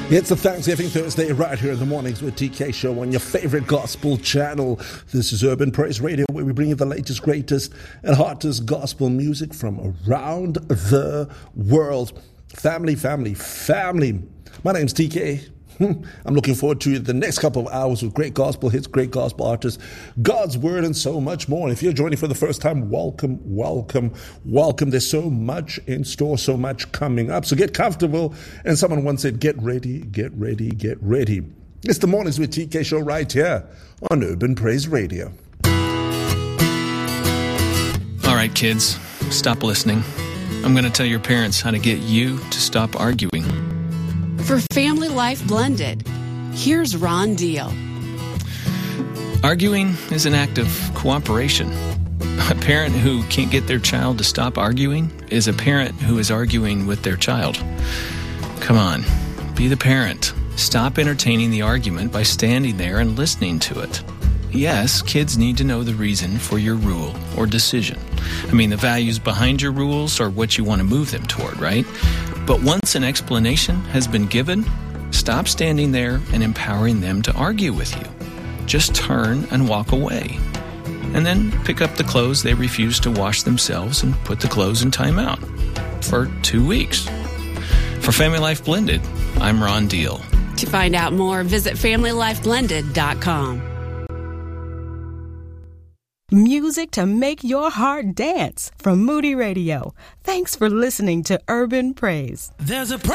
It's a Thanksgiving Thursday right here in the mornings with TK Show on your favorite gospel channel. This is Urban Praise Radio, where we bring you the latest, greatest, and hottest gospel music from around the world. Family. My name's TK. I'm looking forward to the next couple of hours with great gospel hits, great gospel artists, God's Word, and so much more. And if you're joining for the first time, welcome. There's so much in store, so much coming up. So get comfortable. And someone once said, get ready. It's the Mornings with TK Show right here on Urban Praise Radio. All right, kids, stop listening. I'm going to tell your parents how to get you to stop arguing. For Family Life Blended, here's Ron Deal. Arguing is an act of cooperation. A parent who can't get their child to stop arguing is a parent who is arguing with their child. Come on, be the parent. Stop entertaining the argument by standing there and listening to it. Yes, kids need to know the reason for your rule or decision. I mean, the values behind your rules are what you want to move them toward, right? But once an explanation has been given, stop standing there and empowering them to argue with you. Just turn and walk away. And then pick up the clothes they refuse to wash themselves and put the clothes in timeout for 2 weeks. For Family Life Blended, I'm Ron Deal. To find out more, visit FamilyLifeBlended.com. Music to make your heart dance from Moody Radio. Thanks for listening to Urban Praise. There's a